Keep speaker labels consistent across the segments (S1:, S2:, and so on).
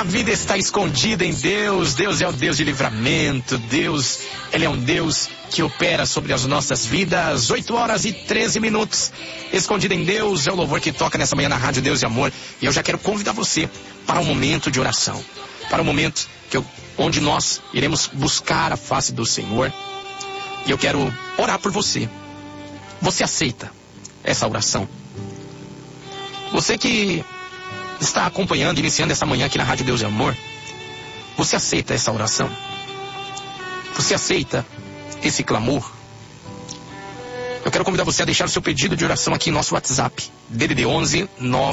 S1: minha vida está escondida em Deus. Deus é o Deus de livramento. Deus, Ele é um Deus que opera sobre as nossas vidas. 8h13. Escondido em Deus é o louvor que toca nessa manhã na Rádio Deus e Amor. E eu já quero convidar você para um momento de oração. Para um momento onde nós iremos buscar a face do Senhor. E eu quero orar por você. Você aceita essa oração? Você que está acompanhando, iniciando essa manhã aqui na Rádio Deus e Amor, você aceita essa oração? Você aceita esse clamor? Eu quero convidar você a deixar o seu pedido de oração aqui em nosso WhatsApp. DDD 11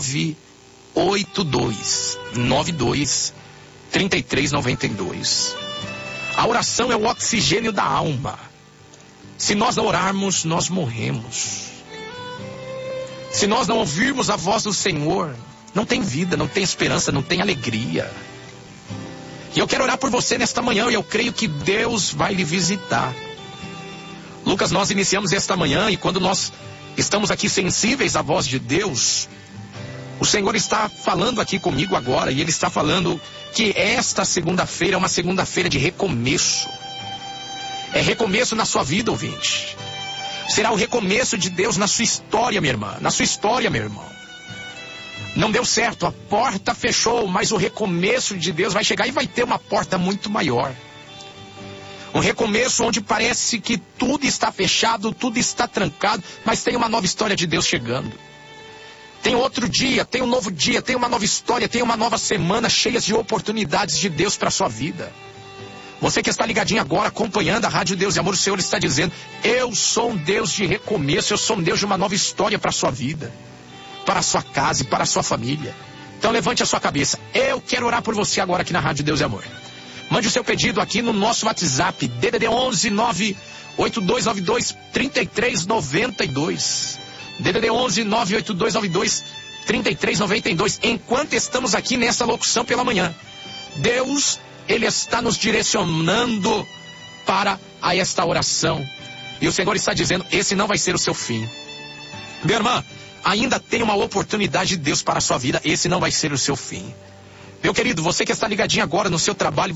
S1: 982 92 3392. A oração é o oxigênio da alma. Se nós não orarmos, nós morremos. Se nós não ouvirmos a voz do Senhor, não tem vida, não tem esperança, não tem alegria. E eu quero orar por você nesta manhã e eu creio que Deus vai lhe visitar. Lucas, nós iniciamos esta manhã e quando nós estamos aqui sensíveis à voz de Deus, o Senhor está falando aqui comigo agora e Ele está falando que esta segunda-feira é uma segunda-feira de recomeço. É recomeço na sua vida, ouvinte. Será o recomeço de Deus na sua história, minha irmã, na sua história, meu irmão. Não deu certo, a porta fechou, mas o recomeço de Deus vai chegar e vai ter uma porta muito maior. Um recomeço onde parece que tudo está fechado, tudo está trancado, mas tem uma nova história de Deus chegando. Tem outro dia, tem um novo dia, tem uma nova história, tem uma nova semana cheia de oportunidades de Deus para a sua vida. Você que está ligadinho agora, acompanhando a Rádio Deus e Amor, o Senhor está dizendo, eu sou um Deus de recomeço, eu sou um Deus de uma nova história para a sua vida, para a sua casa e para a sua família. Então levante a sua cabeça. Eu quero orar por você agora aqui na Rádio Deus e Amor. Mande o seu pedido aqui no nosso WhatsApp, DDD 11 98292 3392. DDD 11 98292 3392. Enquanto estamos aqui nessa locução pela manhã, Deus, Ele está nos direcionando para esta oração. E o Senhor está dizendo, esse não vai ser o seu fim. Minha irmã, ainda tem uma oportunidade de Deus para a sua vida, esse não vai ser o seu fim. Meu querido, você que está ligadinho agora no seu trabalho,